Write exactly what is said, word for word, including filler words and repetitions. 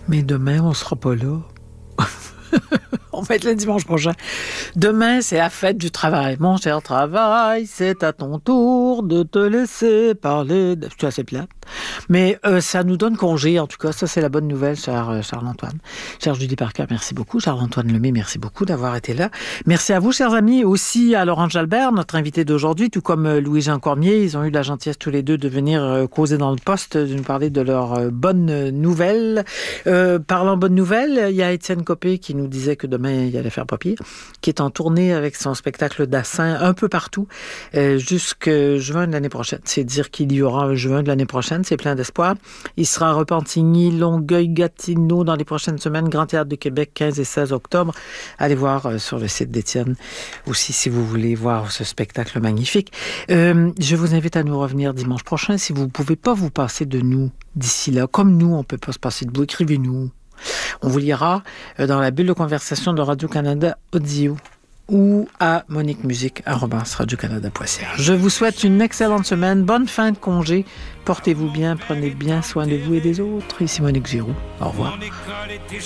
Mais demain, on sera pas là. On va être le dimanche prochain. Demain, c'est la fête du travail. Mon cher travail, c'est à ton tour de te laisser parler. De... C'est assez plate. Mais euh, ça nous donne congé, en tout cas. Ça, c'est la bonne nouvelle, cher euh, Charles-Antoine. Cher Julie Parker, merci beaucoup. Charles-Antoine Lemay, merci beaucoup d'avoir été là. Merci à vous, chers amis. Aussi à Laurent Jalbert, notre invité d'aujourd'hui, tout comme euh, Louis-Jean Cormier. Ils ont eu la gentillesse tous les deux de venir euh, causer dans le poste, de nous parler de leurs euh, bonnes nouvelles. Euh, parlant bonnes nouvelles, il y a Étienne Copé qui nous disait que demain, il allait faire papier, qui est en tournée avec son spectacle d'Assin un peu partout euh, jusqu'à juin de l'année prochaine. C'est dire qu'il y aura un juin de l'année prochaine, c'est plein d'espoir. Il sera à Repentigny, Longueuil, Gatineau dans les prochaines semaines, Grand Théâtre de Québec, quinze et seize octobre. Allez voir euh, sur le site d'Étienne aussi si vous voulez voir ce spectacle magnifique. Euh, je vous invite à nous revenir dimanche prochain. Si vous ne pouvez pas vous passer de nous d'ici là, comme nous, on ne peut pas se passer de vous, écrivez-nous. On vous lira dans la bulle de conversation de Radio-Canada Audio ou à monique musique arobase radio canada point c a. Je vous souhaite une excellente semaine, bonne fin de congé, portez-vous bien, prenez bien soin de vous et des autres. Ici Monique Giroux, au revoir.